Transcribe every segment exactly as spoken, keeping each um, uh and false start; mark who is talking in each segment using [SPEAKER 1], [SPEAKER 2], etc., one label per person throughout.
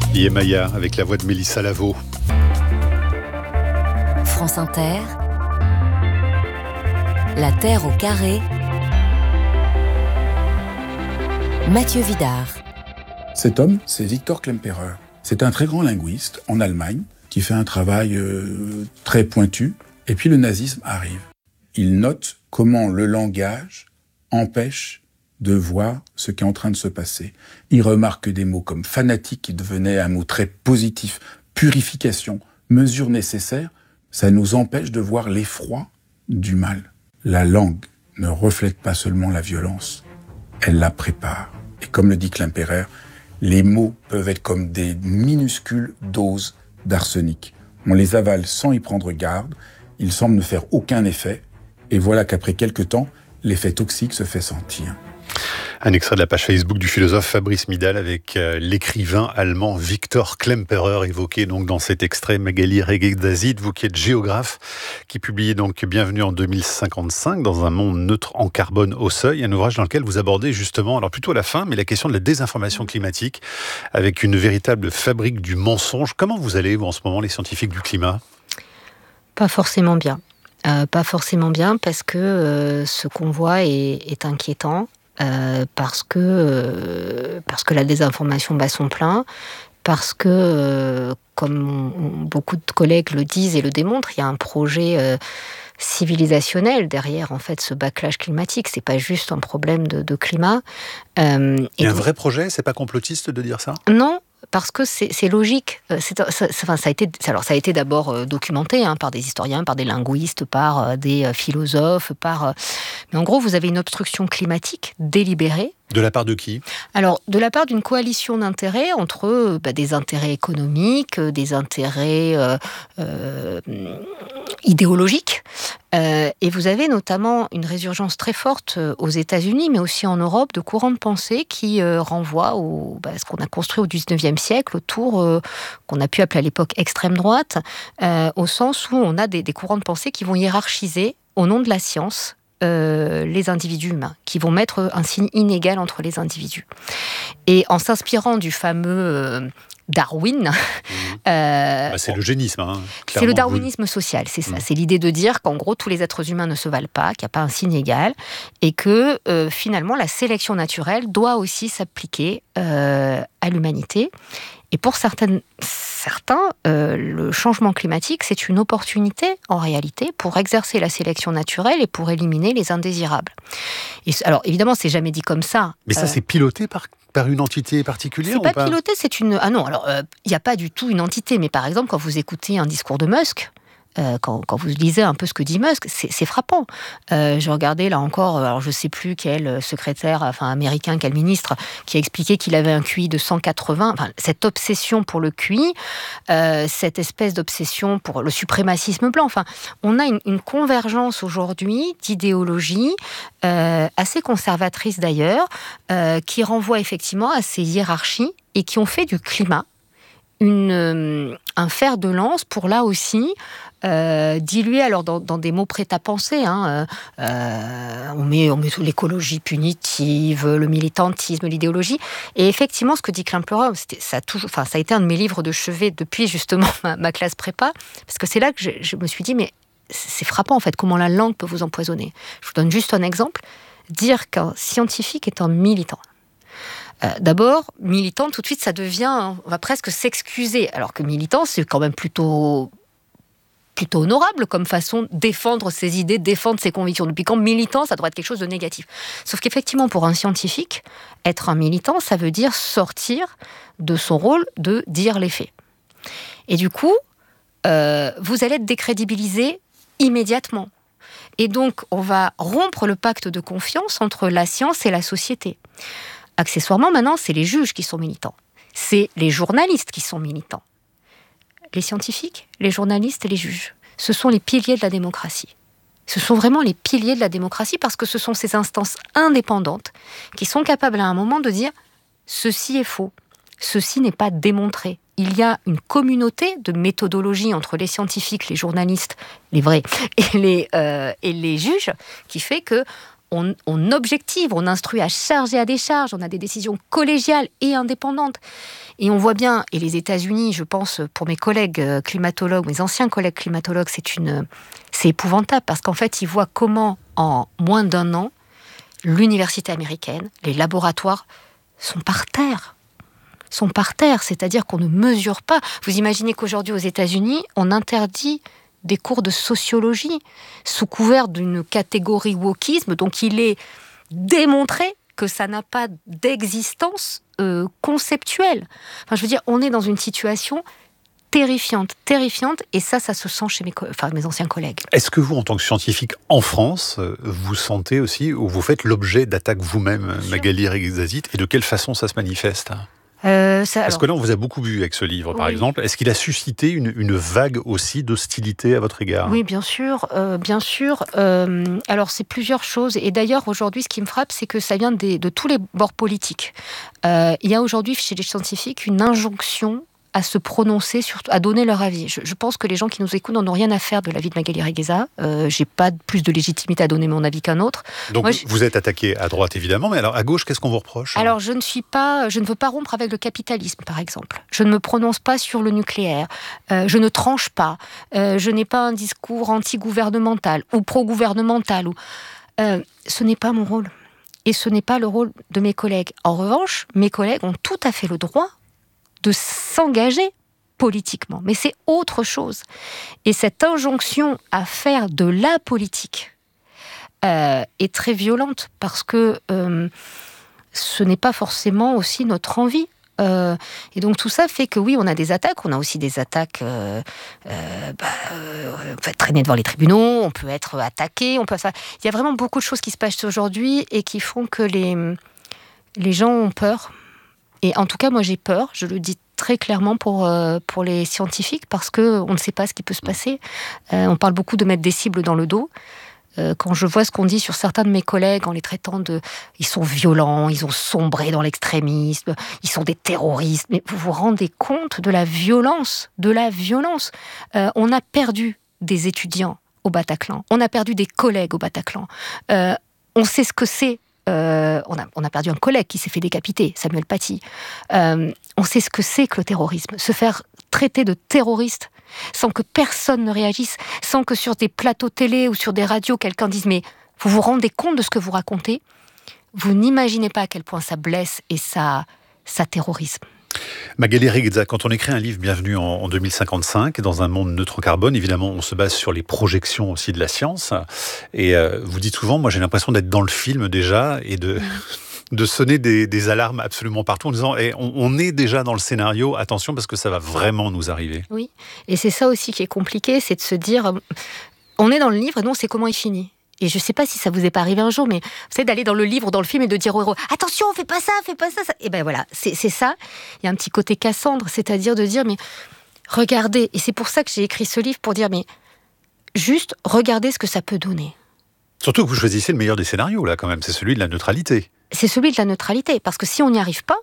[SPEAKER 1] Yemaya avec la voix de Mélissa Lavo.
[SPEAKER 2] France Inter, La Terre au carré, Mathieu Vidard.
[SPEAKER 3] Cet homme, c'est Victor Klemperer. C'est un très grand linguiste en Allemagne qui fait un travail euh, très pointu. Et puis le nazisme arrive. Il note comment le langage empêche de voir ce qui est en train de se passer. Il remarque que des mots comme fanatique, qui devenait un mot très positif, purification, mesure nécessaire, ça nous empêche de voir l'effroi du mal. La langue ne reflète pas seulement la violence, elle la prépare. Et comme le dit Klemperer, les mots peuvent être comme des minuscules doses d'arsenic. On les avale sans y prendre garde, ils semblent ne faire aucun effet, et voilà qu'après quelque temps, l'effet toxique se fait sentir.
[SPEAKER 1] Un extrait de la page Facebook du philosophe Fabrice Midal avec euh, l'écrivain allemand Victor Klemperer, évoqué donc dans cet extrait. Magali Reguedazid, vous qui êtes géographe, qui publiez donc Bienvenue en deux mille cinquante-cinq dans un monde neutre en carbone au seuil, un ouvrage dans lequel vous abordez justement, alors plutôt à la fin, mais la question de la désinformation climatique avec une véritable fabrique du mensonge. Comment vous allez, vous, en ce moment, les scientifiques du climat ?
[SPEAKER 4] Pas forcément bien. Euh, pas forcément bien parce que euh, ce qu'on voit est, est inquiétant. Euh, parce que euh, parce que la désinformation bat son plein, parce que euh, comme on, beaucoup de collègues le disent et le démontrent, il y a un projet euh, civilisationnel derrière en fait ce backlash climatique. C'est pas juste un problème de, de climat. Euh,
[SPEAKER 1] il y a un vrai projet, c'est pas complotiste de dire ça ?
[SPEAKER 4] Non. Parce que c'est, c'est logique. C'est, ça, enfin, ça a été, alors ça a été d'abord euh, documenté hein, par des historiens, par des linguistes, par euh, des euh, philosophes, par. Euh, mais en gros, vous avez une obstruction climatique délibérée.
[SPEAKER 1] De la part de qui ? Alors,
[SPEAKER 4] de la part d'une coalition d'intérêts entre euh, bah, des intérêts économiques, euh, des intérêts euh, euh, idéologiques. Euh, et vous avez notamment une résurgence très forte aux États-Unis, mais aussi en Europe, de courants de pensée qui euh, renvoient au, bah, ce qu'on a construit au dix-neuvième siècle, autour euh, qu'on a pu appeler à l'époque extrême droite, euh, au sens où on a des, des courants de pensée qui vont hiérarchiser, au nom de la science, Euh, les individus humains, qui vont mettre un signe inégal entre les individus. Et en s'inspirant du fameux euh, Darwin... Mmh.
[SPEAKER 1] Euh, bah c'est l'eugénisme, hein,
[SPEAKER 4] c'est le darwinisme social, c'est ça. Mmh. C'est l'idée de dire qu'en gros, tous les êtres humains ne se valent pas, qu'il n'y a pas un signe égal, et que euh, finalement, la sélection naturelle doit aussi s'appliquer euh, à l'humanité. Et pour certaines, certains, euh, le changement climatique, c'est une opportunité, en réalité, pour exercer la sélection naturelle et pour éliminer les indésirables. Et, alors, évidemment, c'est jamais dit comme ça.
[SPEAKER 1] Mais ça, euh, c'est piloté par, par une entité particulière
[SPEAKER 4] C'est
[SPEAKER 1] ou
[SPEAKER 4] pas,
[SPEAKER 1] pas
[SPEAKER 4] piloté, c'est une... Ah non, alors, il euh, n'y a pas du tout une entité. Mais par exemple, quand vous écoutez un discours de Musk... Euh, quand, quand vous lisez un peu ce que dit Musk, c'est, c'est frappant. Euh, je regardais là encore, alors je sais plus quel secrétaire, enfin américain, quel ministre, qui a expliqué qu'il avait un Q I de cent quatre-vingts. Enfin, cette obsession pour le Q I, euh, cette espèce d'obsession pour le suprémacisme blanc. Enfin, on a une, une convergence aujourd'hui d'idéologies euh, assez conservatrices d'ailleurs, euh, qui renvoient effectivement à ces hiérarchies et qui ont fait du climat Une, euh, un fer de lance pour là aussi euh, diluer alors dans, dans des mots prêts à penser. Hein, euh, on met, on met l'écologie punitive, le militantisme, l'idéologie. Et effectivement, ce que dit Klemperer, ça a toujours, enfin, ça a été un de mes livres de chevet depuis justement ma, ma classe prépa, parce que c'est là que je, je me suis dit, mais c'est frappant en fait comment la langue peut vous empoisonner. Je vous donne juste un exemple. Dire qu'un scientifique est un militant. Euh, d'abord, militant, tout de suite, ça devient... On va presque s'excuser. Alors que militant, c'est quand même plutôt, plutôt honorable comme façon de défendre ses idées, défendre ses convictions. Depuis quand militant, ça doit être quelque chose de négatif. Sauf qu'effectivement, pour un scientifique, être un militant, ça veut dire sortir de son rôle de dire les faits. Et du coup, euh, vous allez être décrédibilisé immédiatement. Et donc, on va rompre le pacte de confiance entre la science et la société. Accessoirement, maintenant, c'est les juges qui sont militants. C'est les journalistes qui sont militants. Les scientifiques, les journalistes et les juges. Ce sont les piliers de la démocratie. Ce sont vraiment les piliers de la démocratie parce que ce sont ces instances indépendantes qui sont capables à un moment de dire « ceci est faux, ceci n'est pas démontré ». Il y a une communauté de méthodologie entre les scientifiques, les journalistes, les vrais, et les, euh, et les juges, qui fait que on, on objective, on instruit à charge et à décharge, on a des décisions collégiales et indépendantes. Et on voit bien, et les États-Unis, je pense, pour mes collègues climatologues, mes anciens collègues climatologues, c'est, une, c'est épouvantable, parce qu'en fait, ils voient comment, en moins d'un an, l'université américaine, les laboratoires sont par terre. sont par terre, c'est-à-dire qu'on ne mesure pas. Vous imaginez qu'aujourd'hui, aux États-Unis, on interdit des cours de sociologie sous couvert d'une catégorie wokisme, donc il est démontré que ça n'a pas d'existence euh, conceptuelle. Enfin, je veux dire, on est dans une situation terrifiante, terrifiante, et ça, ça se sent chez mes, co- enfin, mes anciens collègues.
[SPEAKER 1] Est-ce que vous, en tant que scientifique en France, vous sentez aussi, ou vous faites l'objet d'attaques vous-même, Magali Reguezazit, et de quelle façon ça se manifeste ?
[SPEAKER 4] Euh, ça,
[SPEAKER 1] Parce
[SPEAKER 4] alors,
[SPEAKER 1] que là, on vous a beaucoup vu avec ce livre, par
[SPEAKER 4] oui.
[SPEAKER 1] exemple. Est-ce qu'il a suscité une, une vague aussi d'hostilité à votre égard ?
[SPEAKER 4] Oui, bien sûr, euh, bien sûr. Euh, alors, c'est plusieurs choses. Et d'ailleurs, aujourd'hui, ce qui me frappe, c'est que ça vient des, de tous les bords politiques. Euh, il y a aujourd'hui, chez les scientifiques, une injonction à se prononcer, sur, à donner leur avis. Je, je pense que les gens qui nous écoutent n'en ont rien à faire de l'avis de Magali Regueza. Euh, j'ai pas plus de légitimité à donner mon avis qu'un autre.
[SPEAKER 1] Donc,
[SPEAKER 4] Moi, je...
[SPEAKER 1] vous êtes attaqué à droite, évidemment, mais alors à gauche, qu'est-ce qu'on vous reproche ?
[SPEAKER 4] Alors, je ne suis pas, je ne veux pas rompre avec le capitalisme, par exemple. Je ne me prononce pas sur le nucléaire. Euh, je ne tranche pas. Euh, je n'ai pas un discours anti-gouvernemental ou pro-gouvernemental. Ou... Euh, ce n'est pas mon rôle. Et ce n'est pas le rôle de mes collègues. En revanche, mes collègues ont tout à fait le droit de s'engager politiquement. Mais c'est autre chose. Et cette injonction à faire de la politique euh, est très violente, parce que euh, ce n'est pas forcément aussi notre envie. Euh, et donc tout ça fait que oui, on a des attaques, on a aussi des attaques, euh, euh, bah, euh, on peut être traîné devant les tribunaux, on peut être attaqué, on peut... Ça, il y a vraiment beaucoup de choses qui se passent aujourd'hui et qui font que les, les gens ont peur. Et en tout cas, moi j'ai peur, je le dis très clairement pour, euh, pour les scientifiques, parce qu'on ne sait pas ce qui peut se passer. Euh, on parle beaucoup de mettre des cibles dans le dos. Euh, quand je vois ce qu'on dit sur certains de mes collègues en les traitant de... Ils sont violents, ils ont sombré dans l'extrémisme, ils sont des terroristes. Mais vous vous rendez compte de la violence, de la violence. Euh, on a perdu des étudiants au Bataclan, on a perdu des collègues au Bataclan. Euh, on sait ce que c'est. Euh, on, a, on a perdu un collègue qui s'est fait décapiter, Samuel Paty. Euh, on sait ce que c'est que le terrorisme. Se faire traiter de terroriste sans que personne ne réagisse, sans que sur des plateaux télé ou sur des radios, quelqu'un dise « mais vous vous rendez compte de ce que vous racontez ?» Vous n'imaginez pas à quel point ça blesse et ça, ça terrorise.
[SPEAKER 1] Magali Regueza, quand on écrit un livre Bienvenue en, en deux mille cinquante-cinq, dans un monde neutre carbone, évidemment, on se base sur les projections aussi de la science. Et euh, vous dites souvent, moi j'ai l'impression d'être dans le film déjà et de, de sonner des, des alarmes absolument partout en disant eh, on, on est déjà dans le scénario, attention parce que ça va vraiment nous arriver.
[SPEAKER 4] Oui, et c'est ça aussi qui est compliqué, c'est de se dire, on est dans le livre et nous on sait comment il finit. Et je ne sais pas si ça vous est pas arrivé un jour, mais vous savez, d'aller dans le livre ou dans le film et de dire au héros « Attention, fais pas ça, fais pas ça, ça. » Et ben voilà, c'est, c'est ça. Il y a un petit côté Cassandre, c'est-à-dire de dire « Mais regardez », et c'est pour ça que j'ai écrit ce livre, pour dire « Mais juste, regardez ce que ça peut donner. »
[SPEAKER 1] Surtout que vous choisissez le meilleur des scénarios, là, quand même, c'est celui de la neutralité.
[SPEAKER 4] C'est celui de la neutralité, parce que si on n'y arrive pas,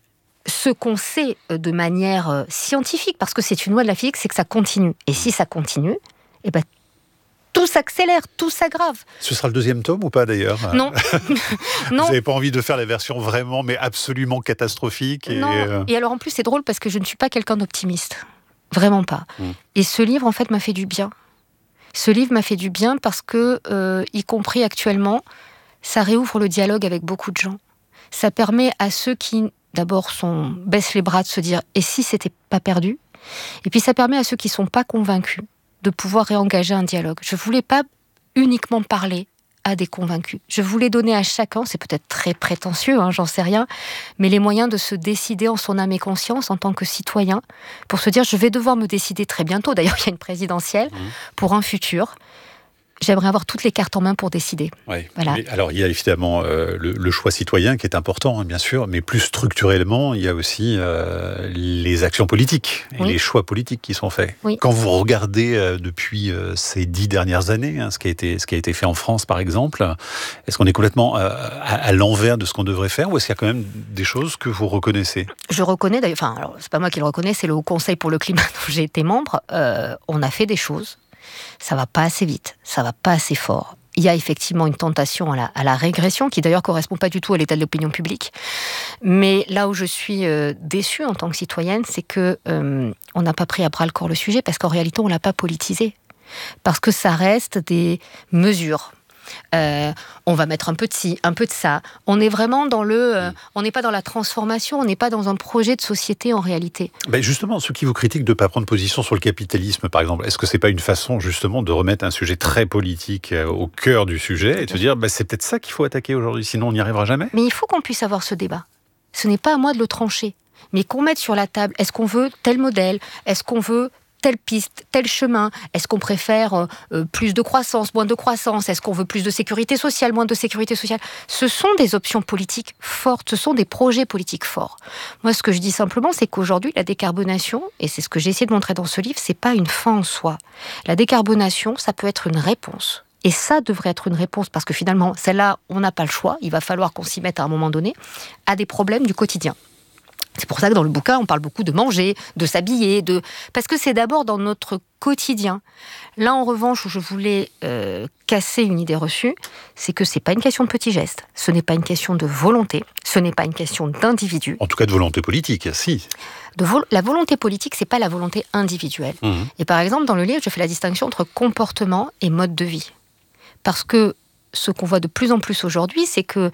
[SPEAKER 4] ce qu'on sait de manière scientifique, parce que c'est une loi de la physique, c'est que ça continue. Et si ça continue, et ben tout s'accélère, tout s'aggrave.
[SPEAKER 1] Ce sera le deuxième tome ou pas d'ailleurs ?
[SPEAKER 4] Non. non.
[SPEAKER 1] Vous n'avez pas envie de faire la version vraiment, mais absolument catastrophique et...
[SPEAKER 4] Non.
[SPEAKER 1] Euh...
[SPEAKER 4] Et alors en plus, c'est drôle parce que je ne suis pas quelqu'un d'optimiste. Vraiment pas. Mm. Et ce livre, en fait, m'a fait du bien. Ce livre m'a fait du bien parce que, euh, y compris actuellement, ça réouvre le dialogue avec beaucoup de gens. Ça permet à ceux qui, d'abord, sont, baissent les bras de se dire « et si c'était pas perdu ?» Et puis ça permet à ceux qui ne sont pas convaincus de pouvoir réengager un dialogue. Je ne voulais pas uniquement parler à des convaincus. Je voulais donner à chacun, c'est peut-être très prétentieux, hein, j'en sais rien, mais les moyens de se décider en son âme et conscience en tant que citoyen, pour se dire, je vais devoir me décider très bientôt, d'ailleurs il y a une présidentielle, mmh. pour un futur. J'aimerais avoir toutes les cartes en main pour décider.
[SPEAKER 1] Oui.
[SPEAKER 4] Voilà.
[SPEAKER 1] Mais alors, il y a évidemment euh, le, le choix citoyen qui est important, hein, bien sûr, mais plus structurellement, il y a aussi euh, les actions politiques et oui. les choix politiques qui sont faits.
[SPEAKER 4] Oui.
[SPEAKER 1] Quand vous regardez euh, depuis euh, ces dix dernières années, hein, ce qui a été, ce qui a été fait en France, par exemple, est-ce qu'on est complètement euh, à, à l'envers de ce qu'on devrait faire, ou est-ce qu'il y a quand même des choses que vous reconnaissez ?
[SPEAKER 4] Je reconnais, d'ailleurs, enfin, alors, c'est pas moi qui le reconnais, c'est le Haut Conseil pour le climat dont j'ai été membre. Euh, on a fait des choses. Ça va pas assez vite, ça va pas assez fort. il y a effectivement une tentation à la, à la régression, qui d'ailleurs ne correspond pas du tout à l'état de l'opinion publique. Mais là où je suis euh, déçue en tant que citoyenne, c'est qu'on euh, n'a pas pris à bras-le-corps le sujet, parce qu'en réalité, on ne l'a pas politisé. Parce que ça reste des mesures. Euh, on va mettre un peu de ci, un peu de ça. On est vraiment dans le... Euh, on n'est pas dans la transformation, on n'est pas dans un projet de société en réalité.
[SPEAKER 1] Ben justement, ceux qui vous critiquent de ne pas prendre position sur le capitalisme, par exemple, est-ce que ce n'est pas une façon justement de remettre un sujet très politique au cœur du sujet et de se dire ben, c'est peut-être ça qu'il faut attaquer aujourd'hui, sinon on n'y arrivera jamais?
[SPEAKER 4] Mais il faut qu'on puisse avoir ce débat. Ce n'est pas à moi de le trancher, mais qu'on mette sur la table, est-ce qu'on veut tel modèle? Est-ce qu'on veut telle piste, tel chemin? Est-ce qu'on préfère euh, plus de croissance, moins de croissance? Est-ce qu'on veut plus de sécurité sociale, moins de sécurité sociale? Ce sont des options politiques fortes, ce sont des projets politiques forts. Moi, ce que je dis simplement, c'est qu'aujourd'hui, la décarbonation, et c'est ce que j'ai essayé de montrer dans ce livre, c'est pas une fin en soi. La décarbonation, ça peut être une réponse. Et ça devrait être une réponse, parce que finalement, celle-là, on n'a pas le choix, il va falloir qu'on s'y mette à un moment donné, à des problèmes du quotidien. C'est pour ça que dans le bouquin, on parle beaucoup de manger, de s'habiller, de... parce que c'est d'abord dans notre quotidien. Là, en revanche, où je voulais euh, casser une idée reçue, c'est que c'est pas une question de petits gestes, ce n'est pas une question de volonté, ce n'est pas une question d'individu.
[SPEAKER 1] En tout cas de volonté politique, si.
[SPEAKER 4] De vo- la volonté politique, c'est pas la volonté individuelle. Mmh. Et par exemple, dans le livre, je fais la distinction entre comportement et mode de vie. Parce que ce qu'on voit de plus en plus aujourd'hui, c'est que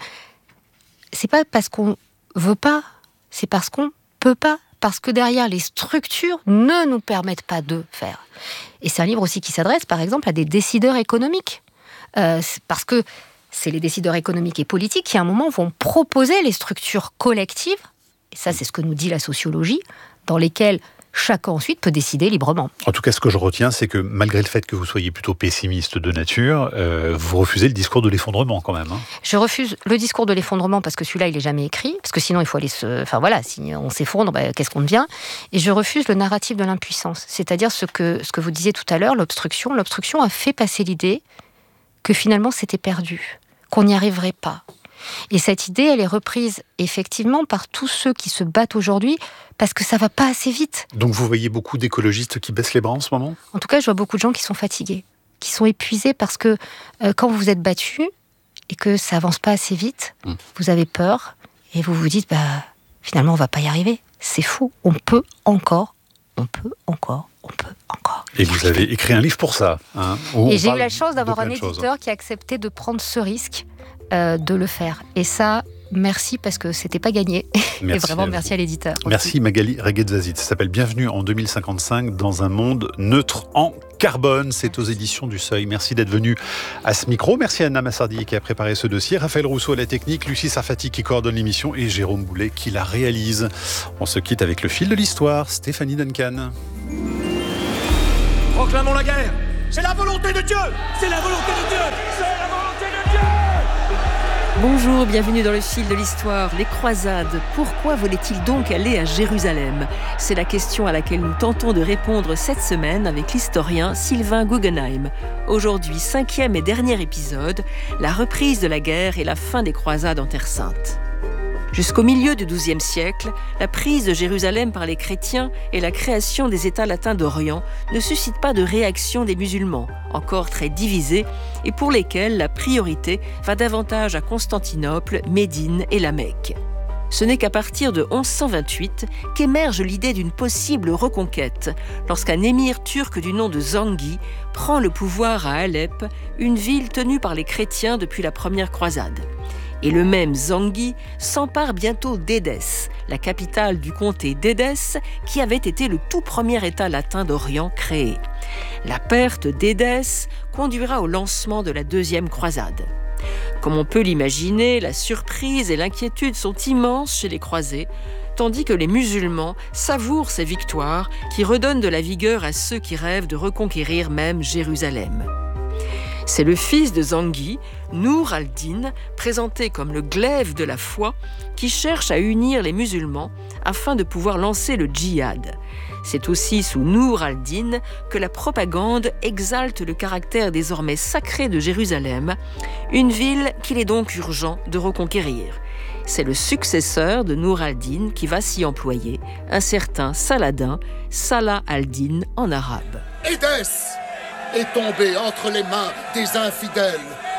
[SPEAKER 4] c'est pas parce qu'on veut pas, c'est parce qu'on peut pas, parce que derrière les structures ne nous permettent pas de faire. Et c'est un livre aussi qui s'adresse, par exemple, à des décideurs économiques. Euh, parce que c'est les décideurs économiques et politiques qui, à un moment, vont proposer les structures collectives, et ça, c'est ce que nous dit la sociologie, dans lesquelles chacun ensuite peut décider librement.
[SPEAKER 1] En tout cas, ce que je retiens, c'est que malgré le fait que vous soyez plutôt pessimiste de nature, euh, vous refusez le discours de l'effondrement quand même. Hein.
[SPEAKER 4] Je refuse le discours de l'effondrement parce que celui-là, il n'est jamais écrit, parce que sinon, il faut aller se... Enfin voilà, si on s'effondre, bah, qu'est-ce qu'on devient? Et je refuse le narratif de l'impuissance, c'est-à-dire ce que, ce que vous disiez tout à l'heure, l'obstruction. L'obstruction a fait passer l'idée que finalement, c'était perdu, qu'on n'y arriverait pas. Et cette idée, elle est reprise effectivement par tous ceux qui se battent aujourd'hui parce que ça va pas assez vite.
[SPEAKER 1] Donc vous voyez beaucoup d'écologistes qui baissent les bras en ce moment?
[SPEAKER 4] En tout cas, je vois beaucoup de gens qui sont fatigués, qui sont épuisés parce que euh, quand vous êtes battus et que ça avance pas assez vite, mmh. vous avez peur et vous vous dites bah finalement on va pas y arriver. C'est faux, on peut encore, on peut encore, on peut encore.
[SPEAKER 1] Et vous avez écrit un livre pour ça. Hein,
[SPEAKER 4] et j'ai eu la chance d'avoir un éditeur qui a accepté de prendre ce risque. Euh, de le faire. Et ça, merci parce que c'était pas gagné. Merci et vraiment, à merci à l'éditeur.
[SPEAKER 1] Merci aussi. Magali Reguedzazit. Ça s'appelle Bienvenue en deux mille cinquante-cinq dans un monde neutre en carbone. C'est aux éditions du Seuil. Merci d'être venu à ce micro. Merci à Anna Massardi qui a préparé ce dossier. Raphaël Rousseau à la technique, Lucie Sarfati qui coordonne l'émission et Jérôme Boulet qui la réalise. On se quitte avec le fil de l'histoire. Stéphanie Duncan.
[SPEAKER 5] Proclamons la guerre. C'est la volonté de Dieu. C'est la volonté de Dieu. C'est la volonté de Dieu.
[SPEAKER 6] Bonjour, bienvenue dans le fil de l'histoire. Les croisades, pourquoi voulaient-ils donc aller à Jérusalem? C'est la question à laquelle nous tentons de répondre cette semaine avec l'historien Sylvain Guggenheim. Aujourd'hui, cinquième et dernier épisode, la reprise de la guerre et la fin des croisades en Terre Sainte. Jusqu'au milieu du douzième siècle, la prise de Jérusalem par les chrétiens et la création des États latins d'Orient ne suscitent pas de réaction des musulmans, encore très divisés, et pour lesquels la priorité va davantage à Constantinople, Médine et la Mecque. Ce n'est qu'à partir de onze cent vingt-huit qu'émerge l'idée d'une possible reconquête, lorsqu'un émir turc du nom de Zanghi prend le pouvoir à Alep, une ville tenue par les chrétiens depuis la première croisade. Et le même Zanghi s'empare bientôt d'Édesse, la capitale du comté d'Édesse, qui avait été le tout premier État latin d'Orient créé. La perte d'Édesse conduira au lancement de la deuxième croisade. Comme on peut l'imaginer, la surprise et l'inquiétude sont immenses chez les croisés, tandis que les musulmans savourent ces victoires qui redonnent de la vigueur à ceux qui rêvent de reconquérir même Jérusalem. C'est le fils de Zanghi, Nour al-Din, présenté comme le glaive de la foi, qui cherche à unir les musulmans afin de pouvoir lancer le djihad. C'est aussi sous Nour al-Din que la propagande exalte le caractère désormais sacré de Jérusalem, une ville qu'il est donc urgent de reconquérir. C'est le successeur de Nour al-Din qui va s'y employer, un certain Saladin, Salah al-Din en arabe.
[SPEAKER 7] Édesse est tombé entre les mains des infidèles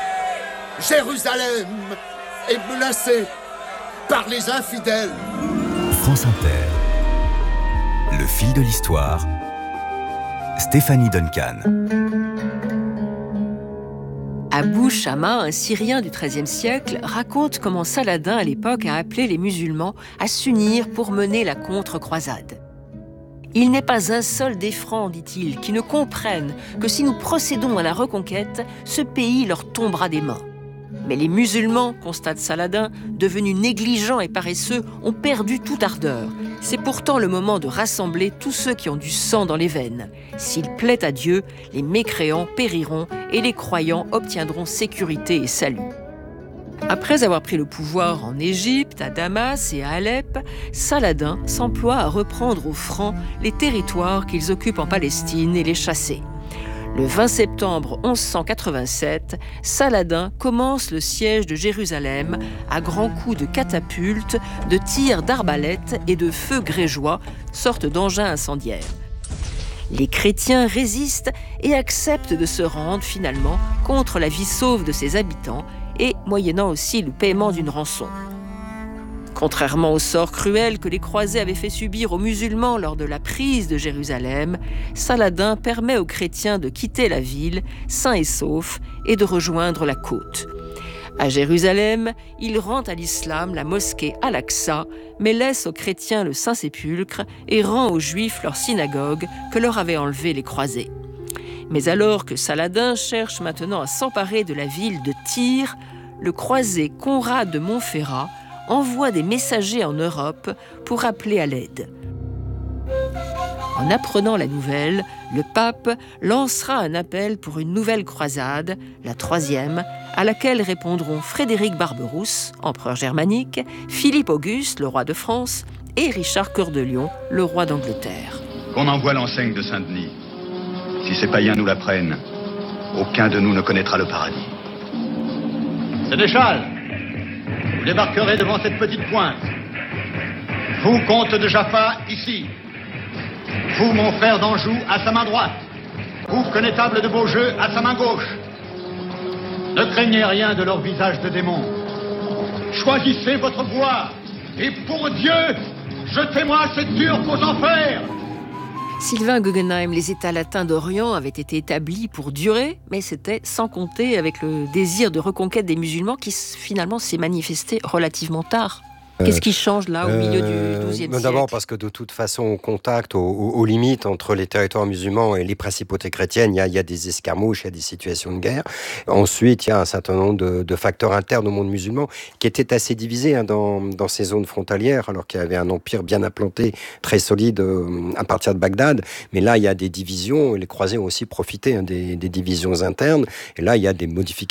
[SPEAKER 7] Jérusalem est menacée par les infidèles.
[SPEAKER 8] France Inter. Le fil de l'histoire. Stéphanie Duncan.
[SPEAKER 6] Abou Shama, un Syrien du treizième siècle, raconte comment Saladin, à l'époque, a appelé les musulmans à s'unir pour mener la contre-croisade. « Il n'est pas un seul des Francs, dit-il, qui ne comprennent que si nous procédons à la reconquête, ce pays leur tombera des mains. Mais les musulmans, constate Saladin, devenus négligents et paresseux, ont perdu toute ardeur. C'est pourtant le moment de rassembler tous ceux qui ont du sang dans les veines. S'il plaît à Dieu, les mécréants périront et les croyants obtiendront sécurité et salut. » Après avoir pris le pouvoir en Égypte, à Damas et à Alep, Saladin s'emploie à reprendre aux Francs les territoires qu'ils occupent en Palestine et les chasser. Le vingt septembre mille cent quatre-vingt-sept, Saladin commence le siège de Jérusalem à grands coups de catapultes, de tirs d'arbalètes et de feux grégeois, sorte d'engins incendiaires. Les chrétiens résistent et acceptent de se rendre finalement contre la vie sauve de ses habitants et moyennant aussi le paiement d'une rançon. Contrairement au sort cruel que les croisés avaient fait subir aux musulmans lors de la prise de Jérusalem, Saladin permet aux chrétiens de quitter la ville, sains et saufs, et de rejoindre la côte. À Jérusalem, il rend à l'islam la mosquée Al-Aqsa, mais laisse aux chrétiens le Saint-Sépulcre et rend aux juifs leur synagogue que leur avaient enlevé les croisés. Mais alors que Saladin cherche maintenant à s'emparer de la ville de Tyr, le croisé Conrad de Montferrat envoie des messagers en Europe pour appeler à l'aide. En apprenant la nouvelle, le pape lancera un appel pour une nouvelle croisade, la troisième, à laquelle répondront Frédéric Barberousse, empereur germanique, Philippe Auguste, le roi de France, et Richard Cœur de Lion, le roi d'Angleterre.
[SPEAKER 9] Qu'on envoie l'enseigne de Saint-Denis. Si ces païens nous la prennent, aucun de nous ne connaîtra le paradis.
[SPEAKER 5] Sénéchal, vous débarquerez devant cette petite pointe. Vous, comte de Jaffa, ici. Vous, mon frère d'Anjou, à sa main droite. Vous, connétable de Beaujeu, à sa main gauche. Ne craignez rien de leur visage de démon. Choisissez votre voie. Et pour Dieu, jetez-moi cette Turque aux enfers.
[SPEAKER 6] Sylvain Guggenheim, les États latins d'Orient avaient été établis pour durer, mais c'était sans compter avec le désir de reconquête des musulmans qui finalement s'est manifesté relativement tard. Qu'est-ce qui change là au milieu
[SPEAKER 10] euh,
[SPEAKER 6] du douzième siècle ?
[SPEAKER 10] D'abord parce que de toute façon, au contact, aux, aux limites entre les territoires musulmans et les principautés chrétiennes, il y a, il y a des escarmouches, il y a des situations de guerre. Ensuite, il y a un certain nombre de, de facteurs internes au monde musulman qui étaient assez divisés hein, dans, dans ces zones frontalières, alors qu'il y avait un empire bien implanté, très solide euh, à partir de Bagdad. Mais là, il y a des divisions, et les croisés ont aussi profité hein, des, des divisions internes. Et là, il y a des modifications